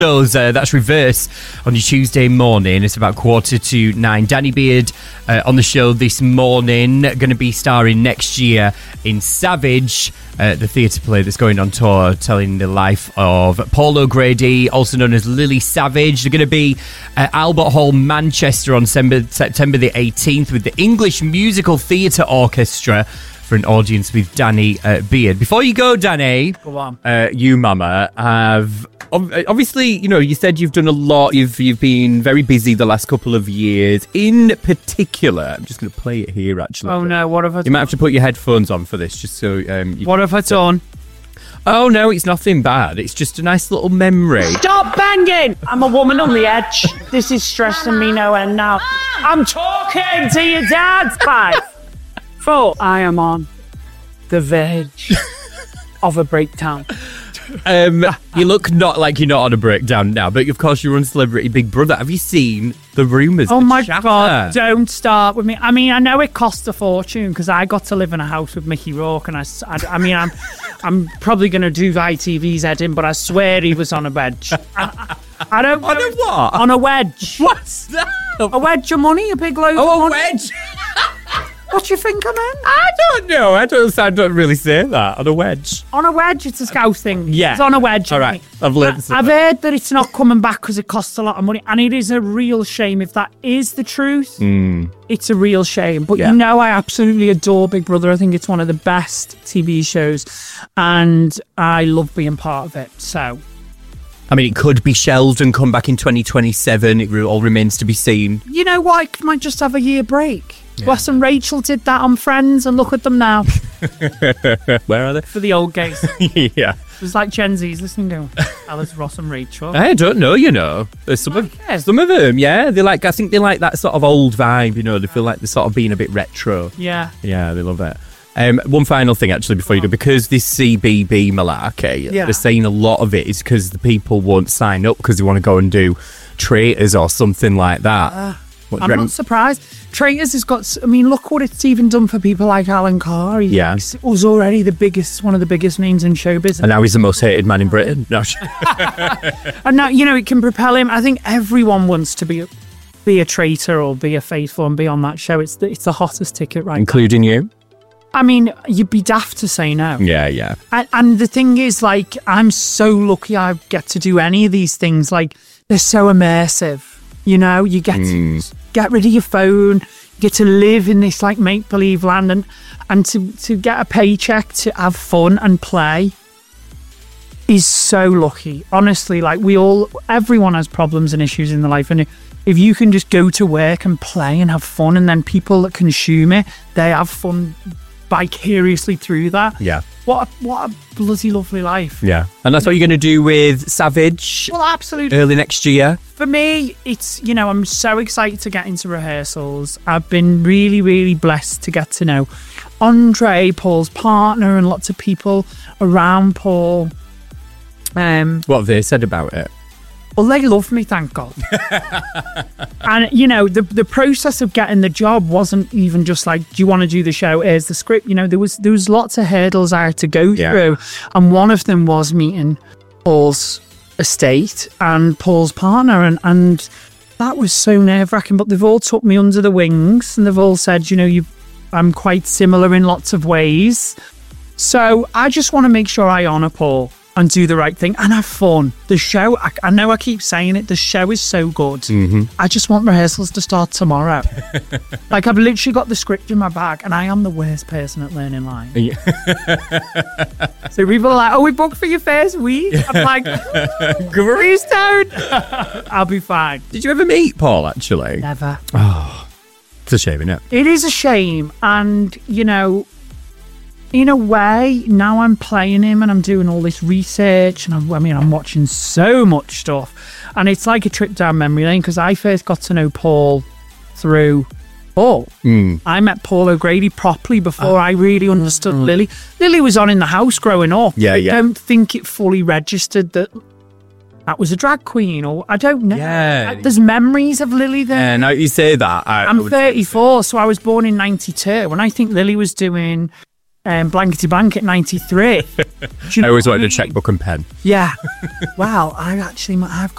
That's Reverse on your Tuesday morning. It's about 9:15. Danny Beard on the show this morning. Going to be starring next year in Savage, the theatre play that's going on tour, telling the life of Paul O'Grady, also known as Lily Savage. They're going to be at Albert Hall, Manchester on September the 18th with the English Musical Theatre Orchestra for an audience with Danny Beard. Before you go, Danny, go on. You, Mama, have obviously, you said you've done a lot. You've been very busy the last couple of years. In particular, I'm just going to play it here. Actually, oh no, what have I done? You might have to put your headphones on for this, just so. What have I done? Oh no, it's nothing bad. It's just a nice little memory. Stop banging! I'm a woman on the edge. This is stressing me no end now. I'm talking to your dad. 5, 4. I am on the verge of a breakdown. You look not like you're not on a breakdown now, but of course you're on Celebrity Big Brother. Have you seen the rumours? Oh my God, don't start with me. I mean, I know it cost a fortune because I got to live in a house with Mickey Rourke, and I'm probably going to do ITV's heading, but I swear he was on a wedge. I don't know. On a what? On a wedge. What's that? A wedge of money, a big load of money. Oh, a wedge? What do you think I meant? I don't know. I don't really say that. On a wedge. On a wedge, it's a scout thing. Yeah. It's on a wedge. All right. I've learned something. I've heard that it's not coming back because it costs a lot of money. And it is a real shame. If that is the truth, it's a real shame. But I absolutely adore Big Brother. I think it's one of the best TV shows. And I love being part of it. So... I mean, it could be shelved and come back in 2027. It all remains to be seen. You know what? It might just have a year break. Yeah. Wes and Rachel did that on Friends, and look at them now. Where are they? For the old gays. Yeah. It was like Gen Z's listening to Alice, Ross and Rachel. I don't know, There's some of them, yeah. I think they like that sort of old vibe, They feel like they're sort of being a bit retro. Yeah. Yeah, they love it. One final thing, actually, before you go, because this CBB malarkey, they're saying a lot of it is because the people won't sign up because they want to go and do Traitors or something like that. I'm not surprised. Traitors has got... I mean, look what it's even done for people like Alan Carr. He was already one of the biggest names in show business. And now he's the most hated man in Britain. No. And now, it can propel him. I think everyone wants to be a traitor or be a faithful and be on that show. It's the hottest ticket right now. Including you? I mean, you'd be daft to say no. Yeah. And the thing is, I'm so lucky I get to do any of these things. They're so immersive. You get to get rid of your phone, you get to live in this make-believe land and to get a paycheck to have fun and play is so lucky. Honestly, everyone has problems and issues in their life, and if you can just go to work and play and have fun, and then people that consume it, they have fun vicariously through that. Yeah. What a bloody lovely life. Yeah. And that's what you're going to do with Savage? Well, absolutely. Early next year? For me, it's, I'm so excited to get into rehearsals. I've been really, really blessed to get to know Andre, Paul's partner, and lots of people around Paul. What have they said about it? Well, they love me, thank God. And, the process of getting the job wasn't even just do you want to do the show? Here's the script. There was lots of hurdles I had to go through. And one of them was meeting Paul's estate and Paul's partner. And that was so nerve-wracking. But they've all took me under the wings and they've all said, I'm quite similar in lots of ways. So I just want to make sure I honour Paul and do the right thing and have fun. The show, I know I keep saying it, the show is so good. I just want rehearsals to start tomorrow. I've literally got the script in my bag and I am the worst person at learning lines. Yeah. So people are like, we booked for your first week. I'm like, please don't. I'll be fine. Did you ever meet Paul, actually? Never. Oh, it's a shame, isn't it? It is a shame. And, in a way, now I'm playing him and I'm doing all this research and I'm watching so much stuff. And it's like a trip down memory lane because I first got to know Paul through Paul. I met Paul O'Grady properly before I really understood Lily. Lily was on In the House growing up. Yeah. I don't think it fully registered that was a drag queen, or I don't know. Yeah. There's memories of Lily there. Yeah, now you say that. I'm 34, so I was born in 92. When I think Lily was doing... Blankety Blanket 93. I always wanted a checkbook and pen. Yeah. Wow, I've